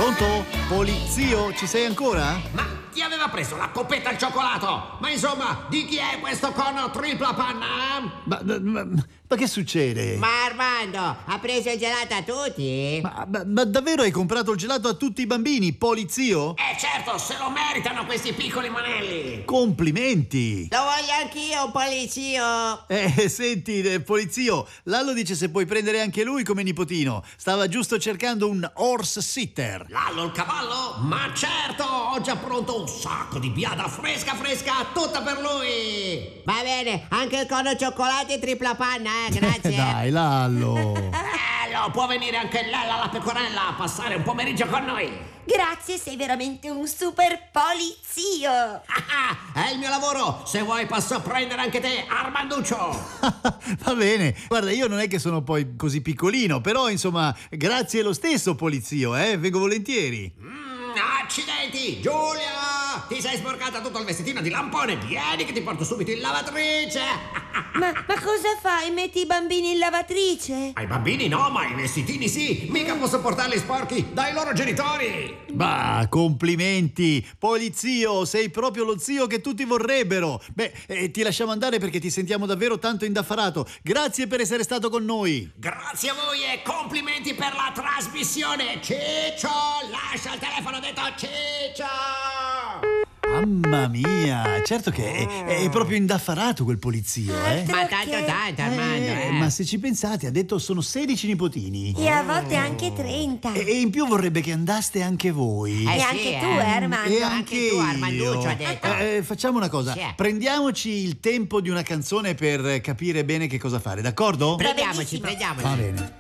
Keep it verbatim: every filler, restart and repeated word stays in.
Pronto? Polizio, ci sei ancora? Ma chi aveva preso la coppetta al cioccolato? Ma insomma, di chi è questo cono tripla panna? Ma, ma, ma che succede? Ma Armando, ha preso il gelato a tutti? Ma, ma, ma davvero hai comprato il gelato a tutti i bambini, polizio? Eh certo, se lo meritano questi piccoli manelli! Complimenti! Lo voglio anch'io, un polizio! Eh, senti, eh, polizio, Lallo dice se puoi prendere anche lui come nipotino. Stava giusto cercando un horse sitter. Lallo il cavallo? Ma certo, ho già pronto un sacco di biada fresca fresca, tutta per lui! Va bene, anche il cono cioccolato e tripla panna, eh, grazie. Dai, Lallo. Bello, può venire anche Lella la pecorella a passare un pomeriggio con noi. Grazie, sei veramente un super polizio. Ah, ah, è il mio lavoro, se vuoi posso prendere anche te, Armanduccio. Va bene, guarda, io non è che sono poi così piccolino, però insomma, grazie lo stesso, polizio, eh, vengo volentieri. Mm, accidenti, Giulia! Ti sei sporcata tutto il vestitino di lampone, vieni che ti porto subito in lavatrice. Ma, ma cosa fai? Metti i bambini in lavatrice? Ai bambini no, ma ai vestitini sì, mica posso portarli sporchi dai loro genitori. Bah, complimenti! Polizio, sei proprio lo zio che tutti vorrebbero! Beh, eh, ti lasciamo andare perché ti sentiamo davvero tanto indaffarato. Grazie per essere stato con noi! Grazie a voi e complimenti per la trasmissione! Ciccio, lascia il telefono detto Ciccio! Mamma mia, certo che è, è proprio indaffarato quel polizio, eh? Ma tanto tanto, Armando, Eh, eh. ma se ci pensate, ha detto sono sedici nipotini. E a volte anche trenta. E, e in più vorrebbe che andaste anche voi. Eh, E sì, anche eh. tu, eh, Armando. E anche anche tu, io. Armanduccio, ha detto. Eh, facciamo una cosa, Sì. prendiamoci il tempo di una canzone per capire bene che cosa fare, d'accordo? Prendiamoci, benissimo. prendiamoci. Va bene.